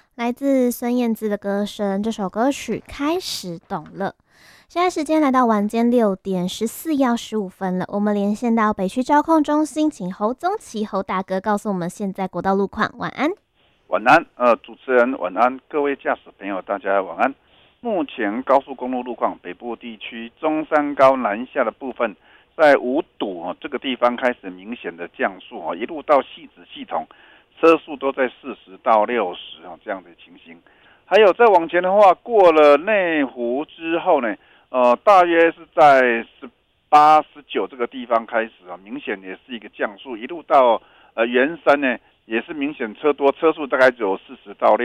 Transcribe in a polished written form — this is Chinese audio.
来自孙燕姿的歌声，这首歌曲开始懂了。现在时间来到晚间6点14要15分了，我们连线到北区交控中心，请侯宗奇侯大哥告诉我们现在国道路况。晚安。 晚安，主持人晚安，各位驾驶朋友大家晚安。目前高速公路路况，北部地区中山高南下的部分，在五堵这个地方开始明显的降速一路到汐止系统，车速都在40到60这样的情形。还有再往前的话，过了内湖之后呢，大约是在18、19这个地方开始明显也是一个降速，一路到圆山呢。也是明显车多，车速大概只有40到